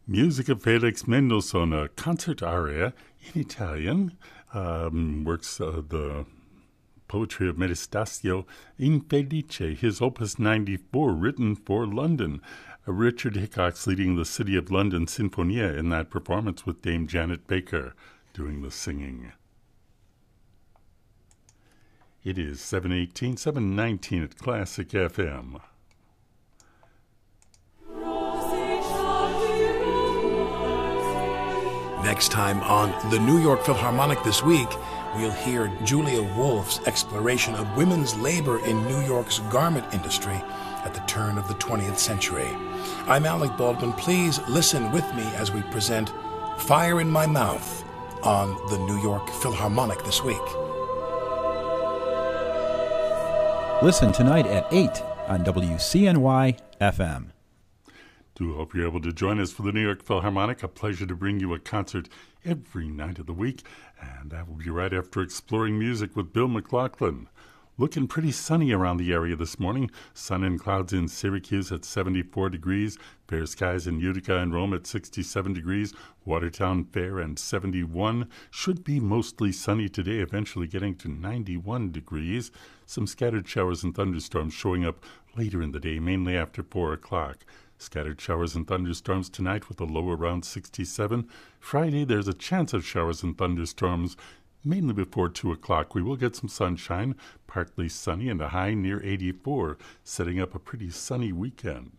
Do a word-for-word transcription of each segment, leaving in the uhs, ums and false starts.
Music of Felix Mendelssohn, a concert aria in Italian, um, works uh, the poetry of Metastasio Infelice, his opus ninety-four, written for London. Uh, Richard Hickox leading the City of London Sinfonia in that performance with Dame Janet Baker doing the singing. It is seven eighteen, seven nineteen at Classic F M. Next time on the New York Philharmonic This Week, we'll hear Julia Wolf's exploration of women's labor in New York's garment industry at the turn of the twentieth century. I'm Alec Baldwin. Please listen with me as we present Fire in My Mouth on the New York Philharmonic This Week. Listen tonight at eight on W C N Y F M. Do hope you're able to join us for the New York Philharmonic. A pleasure to bring you a concert every night of the week. And that will be right after Exploring Music with Bill McLaughlin. Looking pretty sunny around the area this morning. Sun and clouds in Syracuse at seventy-four degrees. Fair skies in Utica and Rome at sixty-seven degrees. Watertown fair and seventy-one. Should be mostly sunny today, eventually getting to ninety-one degrees. Some scattered showers and thunderstorms showing up later in the day, mainly after four o'clock. Scattered showers and thunderstorms tonight with a low around sixty-seven. Friday, there's a chance of showers and thunderstorms, mainly before two o'clock. We will get some sunshine, partly sunny, and a high near eighty-four, setting up a pretty sunny weekend.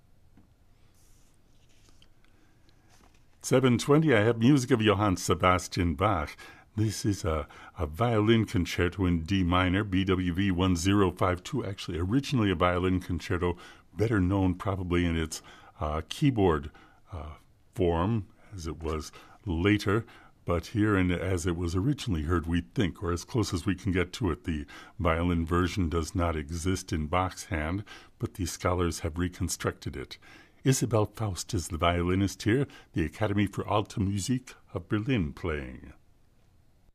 seven twenty, I have music of Johann Sebastian Bach. This is a, a violin concerto in D minor, B W V one zero five two, actually originally a violin concerto, better known probably in its uh, keyboard uh, form as it was later, but here and as it was originally heard, we think, or as close as we can get to it, the violin version does not exist in Bach's hand, but the scholars have reconstructed it. Isabel Faust is the violinist here, the Academy for Alte Musik of Berlin playing.